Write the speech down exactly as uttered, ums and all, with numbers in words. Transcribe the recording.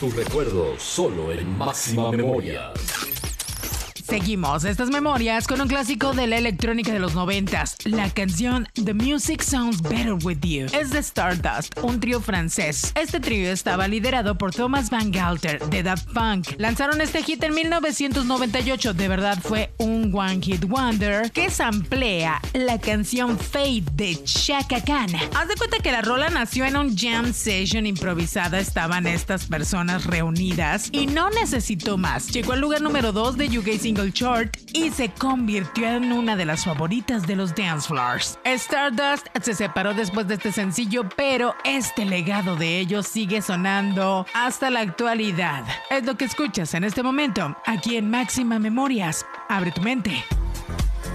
tus recuerdos solo en Máxima Memoria. Seguimos estas memorias con un clásico de la electrónica de los noventas. La canción The Music Sounds Better With You es de Stardust, un trío francés. Este trío estaba liderado por Thomas Van Galter de Daft Punk. Lanzaron este hit en mil novecientos noventa y ocho. De verdad fue un One Hit Wonder que samplea la canción Fade de Chaka Khan. Haz de cuenta que la rola nació en un jam session improvisada. Estaban estas personas reunidas y no necesitó más. Llegó al lugar número dos de U K Single Chart y se convirtió en una de las favoritas de los dance floors. Stardust se separó después de este sencillo, pero este legado de ellos sigue sonando hasta la actualidad. Es lo que escuchas en este momento, aquí en Máxima Memorias. Abre tu mente.